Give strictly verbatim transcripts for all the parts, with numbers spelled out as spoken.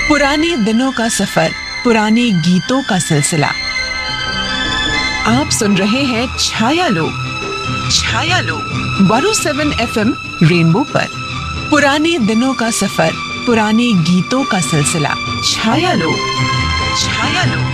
पुराने दिनों का सफर, पुराने गीतों का सिलसिला। आप सुन रहे हैं छाया लोग, छाया लोग one O seven F M rainbow पर। पुराने दिनों का सफर, पुराने गीतों का सिलसिला। छाया लोग, छाया लोग।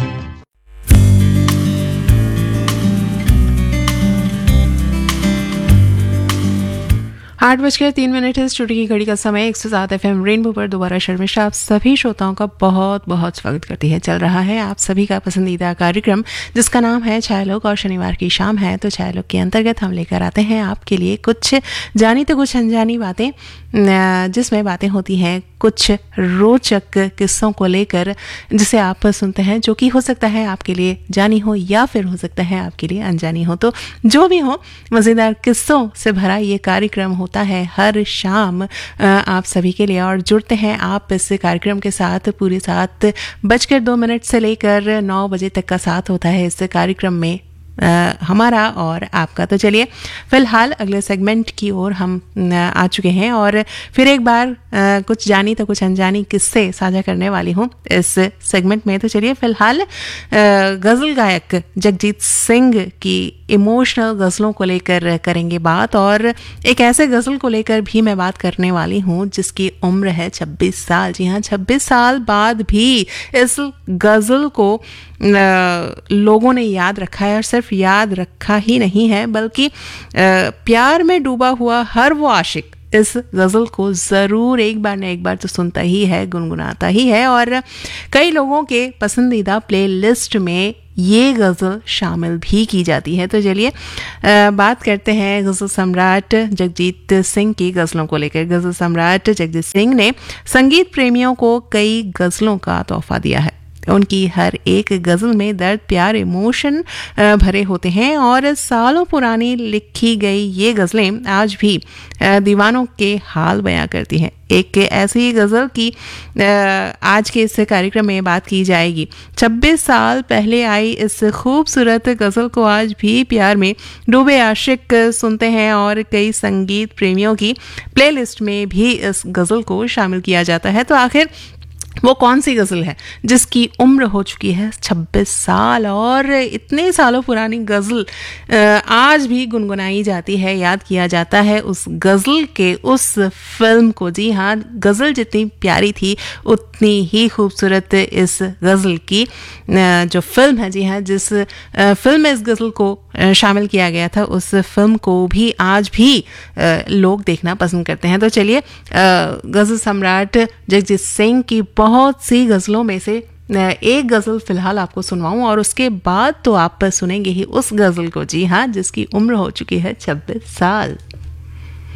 आठ बजकर तीन मिनट है। स्टूडियो की घड़ी का समय एक सौ सात एफ एम रेनबो पर दोबारा शर्मिष्ठा आप सभी श्रोताओं का बहुत बहुत स्वागत करती है। चल रहा है आप सभी का पसंदीदा कार्यक्रम जिसका नाम है छाया लोग, और शनिवार की शाम है तो छाया लोग के अंतर्गत हम लेकर आते हैं आपके लिए कुछ जानी तो कुछ अनजानी बातें, जिसमें बातें होती हैं कुछ रोचक किस्सों को लेकर, जिसे आप सुनते हैं, जो कि हो सकता है आपके लिए जानी हो या फिर हो सकता है आपके लिए अनजानी हो। तो जो भी हो, मज़ेदार किस्सों से भरा ये कार्यक्रम होता है हर शाम आप सभी के लिए, और जुड़ते हैं आप इस कार्यक्रम के साथ पूरे सात बजकर दो मिनट से लेकर नौ बजे तक का साथ होता है इस कार्यक्रम में आ, हमारा और आपका। तो चलिए फिलहाल अगले सेगमेंट की ओर हम आ चुके हैं, और फिर एक बार आ, कुछ जानी तो कुछ अनजानी किस्से साझा करने वाली हूँ इस सेगमेंट में। तो चलिए फिलहाल गज़ल गायक जगजीत सिंह की इमोशनल गज़लों को लेकर करेंगे बात, और एक ऐसे गज़ल को लेकर भी मैं बात करने वाली हूँ जिसकी उम्र है छब्बीस साल। जी हाँ, छब्बीस साल बाद भी इस गज़ल को लोगों ने याद रखा है, और सिर्फ याद रखा ही नहीं है बल्कि प्यार में डूबा हुआ हर वो आशिक इस गज़ल को ज़रूर एक बार न एक बार तो सुनता ही है, गुनगुनाता ही है, और कई लोगों के पसंदीदा प्लेलिस्ट में ये गज़ल शामिल भी की जाती है। तो चलिए बात करते हैं गज़ल सम्राट जगजीत सिंह की गज़लों को लेकर। गज़ल सम्राट जगजीत सिंह ने संगीत प्रेमियों को कई गज़लों का तोहफा दिया है। उनकी हर एक गज़ल में दर्द, प्यार, इमोशन भरे होते हैं, और सालों पुरानी लिखी गई ये गज़लें आज भी दीवानों के हाल बयां करती हैं। एक ऐसी गज़ल की आज के इस कार्यक्रम में बात की जाएगी। छब्बीस साल पहले आई इस खूबसूरत गज़ल को आज भी प्यार में डूबे आशिक सुनते हैं, और कई संगीत प्रेमियों की प्लेलिस्ट में भी इस गज़ल को शामिल किया जाता है। तो आखिर वो कौन सी गज़ल है जिसकी उम्र हो चुकी है छब्बीस साल, और इतने सालों पुरानी गज़ल आज भी गुनगुनाई जाती है, याद किया जाता है उस गज़ल के उस फिल्म को। जी हाँ, गज़ल जितनी प्यारी थी उतनी ही खूबसूरत इस गज़ल की जो फिल्म है। जी हाँ, जिस फिल्म में इस गज़ल को शामिल किया गया था उस फिल्म को भी आज भी लोग देखना पसंद करते हैं। तो चलिए गज़ल सम्राट जगजीत सिंह की बहुत सी गज़लों में से एक गज़ल फिलहाल आपको सुनवाऊं, और उसके बाद तो आप सुनेंगे ही उस गज़ल को। जी हाँ, जिसकी उम्र हो चुकी है छब्बीस साल।